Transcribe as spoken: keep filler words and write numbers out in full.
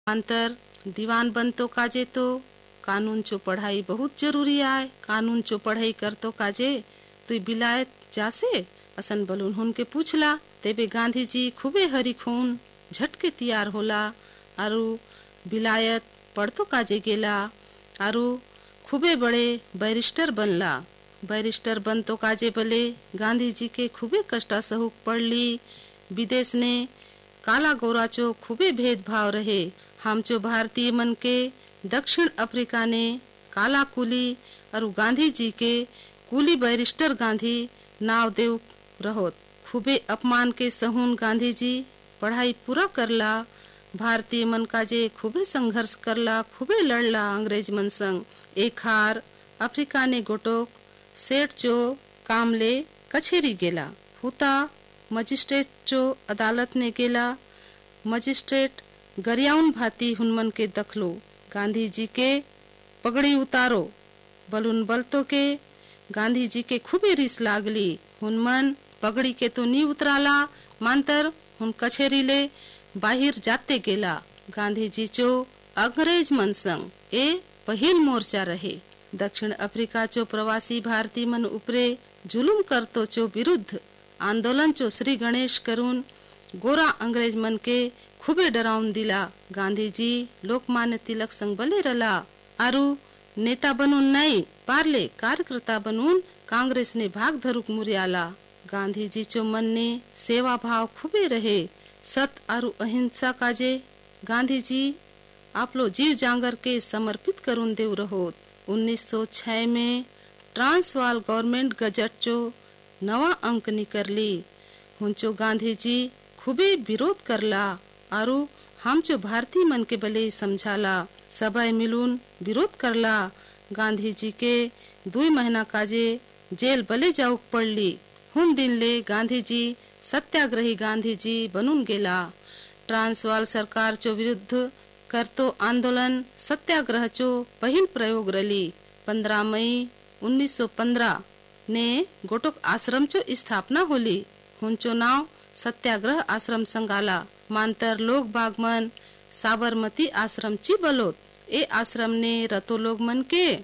अंतर दीवान बनतो काजे तो कानून चो पढ़ाई बहुत जरूरी आय। कानून चो पढ़ाई करतो काजे तु बिलायत जासे असन बलून हुन के पूछला। तेबे गांधी जी खूबे हरी खून झटके तैयार होला आरु बिलायत पढ़तो काजे गेला आरु खूबे बड़े बैरिस्टर बनला। बैरिस्टर बनतो काजे बले गांधी जी के खूबे कष्टा सहुक पड़ली। विदेश ने काला गोरा चो खूबे भेदभाव रहे। हम चो भारतीय मन के दक्षिण अफ्रीका ने काला कुली और गांधी जी के कुली बैरिस्टर गांधी नाव देव रहोत। खूबे अपमान के सहून गांधी जी पढ़ाई पूरा करला। भारतीय मन का जे खूबे संघर्ष करला, खूबे लड़ला अंग्रेज मन संग। एक हार अफ्रीका ने गोटोक सेठ चो कामले कछेरी गेला। हुता मजिस्ट्रेट चो अदालत ने गेला। मजिस्ट्रेट गरियाउन भाती हुनमन के दखलो। गांधी जी के पगड़ी उतारो बलून बलतो के गांधी जी के खूबे रिस लागली। हुनमन पगड़ी के तो नी उतराला मांतर हुन कछेरी ले बाहिर जाते गेला। गांधी जी चो अंग्रेज मन संग ए पहिल मोर्चा रहे। दक्षिण अफ्रीका चो प्रवासी भारतीय मन उपरे जुलुम करतो चो विरुद्ध आंदोलन चो श्री गणेश करून गोरा अंग्रेज मन के खूबे डराउन दिला। गांधी जी लोकमान्य तिलक संग बले रला आरु नेता बनून नहीं पारले कार्यकर्ता बनून कांग्रेस ने भाग धरुक मुरियाला। गांधी जी चो मन ने सेवा भाव खूबे रहे। सत आरु अहिंसा काजे गांधी जी आपलो जीव जांगर के समर्पित करून देव रहोत। उन्नीस सौ छह में ट्रांसवाल गवर्नमेंट गजट चो नवा अंक निकरली। हुंचो गांधी जी खूबे विरोध करला आरु हम चो भारतीय मन के बले समझाला। सबाय मिलून विरोध करला। गांधी जी के दुई महीना काजे जेल बले जाऊक पड़ली। हुन दिन ले गांधी जी सत्याग्रही गांधी जी बनून गेला। ट्रांसवाल सरकार चो विरुद्ध करतो आंदोलन सत्याग्रह चो पहिल प्रयोग रली। पंद्रह मई उन्नीस सौ पंद्रह ने गोटोक आश्रम चो स्थापना होली। हुंचो नाव सत्याग्रह आश्रम संगाला। मांतर लोग बागमन साबरमती आश्रम ची बलोत। ए आश्रम ने रतो लोग मन के